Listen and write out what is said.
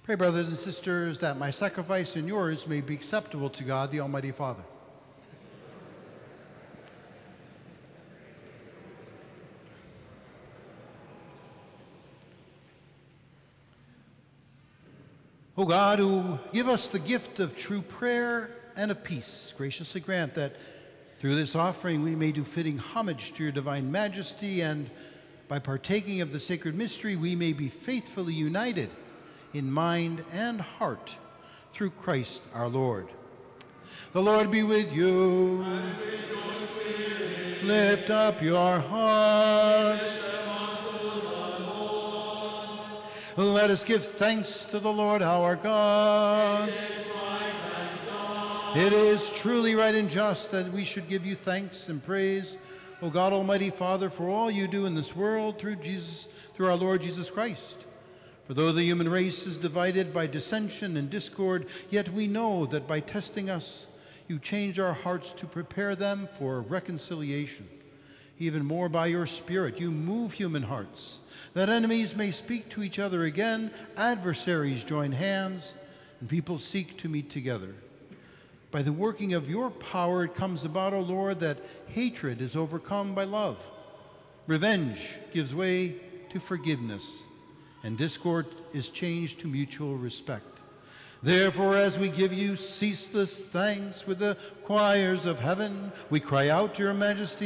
Pray, brothers and sisters, that my sacrifice and yours may be acceptable to God, the Almighty Father. O God, who give us the gift of true prayer and of peace, graciously grant that through this offering we may do fitting homage to your divine majesty, and by partaking of the sacred mystery we may be faithfully united in mind and heart through Christ our Lord. The Lord be with you. And with your spirit. Lift up your hearts. Let us give thanks to the Lord our God. It is truly right and just that we should give you thanks and praise, O God, Almighty Father, for all you do in this world through our Lord Jesus Christ. For though the human race is divided by dissension and discord, yet we know that by testing us, you change our hearts to prepare them for reconciliation. Even more by your Spirit, you move human hearts, that enemies may speak to each other again, adversaries join hands, and people seek to meet together. By the working of your power, it comes about, O Lord, that hatred is overcome by love, revenge gives way to forgiveness, and discord is changed to mutual respect. Therefore, as we give you ceaseless thanks with the choirs of heaven, we cry out to your majesty